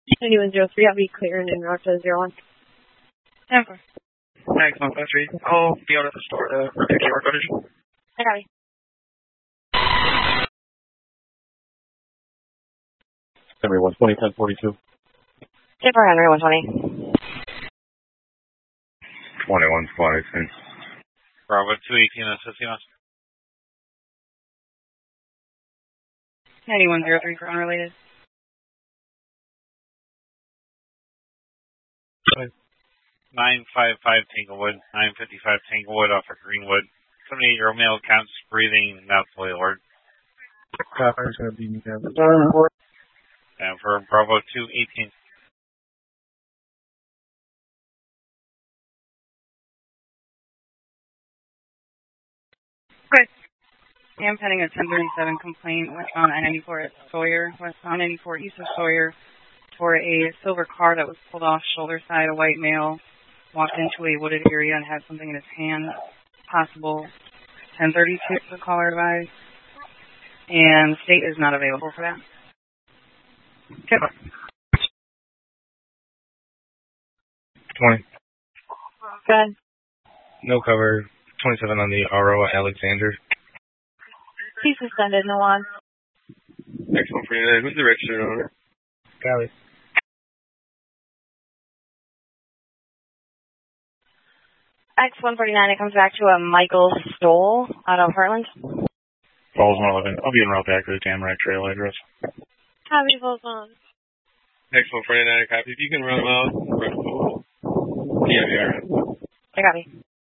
9103, I'll be clearing in route to 01. Denver. Thanks, 153. I'll be out at the store to take your footage. I got you. Henry 120, 1042. Denver, Henry 120. 2120. Bravo 218, assisting us. 9103 for unrelated. 955 Tanglewood, 955 Tanglewood off of Greenwood. 78-year-old male counts breathing, not fully alert. Copper's going to be me down. And for Bravo 218. Okay. I am pending a 1037 complaint westbound I-94 at Sawyer, westbound I-94 east of Sawyer, for a silver car that was pulled off shoulder side. A white male walked into a wooded area and had something in his hand. Possible 1032 the caller advised. And the state is not available for that. Okay. 20. Good. No cover. 27 on the RO at Alexander. He's suspended, no on. Excellent for you. Who's the registered owner? Golly. X149, it comes back to a Michael Stoll out of Heartland. Falls 111. I'll be en route back to the Tamarack Trail address. Copy, Falls 1. X149, copy. If you can run out. Yeah. I copy.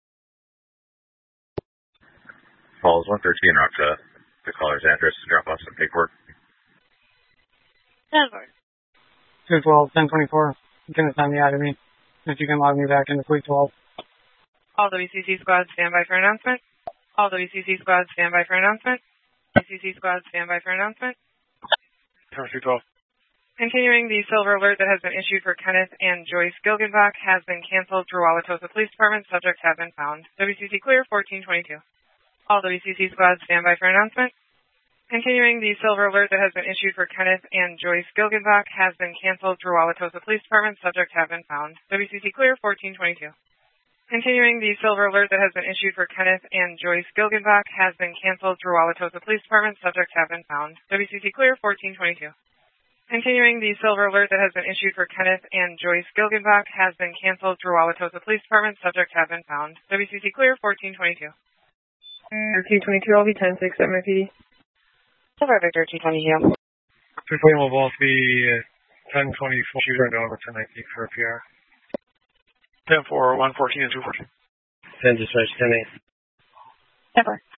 Falls 113 en route to the caller's address to drop off some paperwork. Denver. 212, 1024. You can assign me out of me. If you can log me back into Fleet 12. All WCC squads stand by for announcement. All WCC squads stand by for announcement. WCC squads stand by for announcement. 212. Continuing, the silver alert that has been issued for Kenneth and Joyce Gilgenbach has been canceled through Wauwatosa Police Department. Subjects have been found. WCC clear, 1422. All WCC squads stand by for announcement. Continuing, the silver alert that has been issued for Kenneth and Joyce Gilgenbach has been canceled through Wauwatosa Police Department. Subjects have been found. WCC clear, 1422. Continuing, the silver alert that has been issued for Kenneth and Joyce Gilgenbach has been canceled through Wauwatosa Police Department. Subjects have been found. WCC clear, 1422. Continuing, the silver alert that has been issued for Kenneth and Joyce Gilgenbach has been canceled through Wauwatosa Police Department. Subjects have been found. WCC clear, 1422. Victor 222, I'll be 10-6 at my PD. Silver Victor 222. 220 will both be 1024 shooter and over 1019 for a PR. 10-4, 114 and 214. 10 dispatch 10-8. Denver.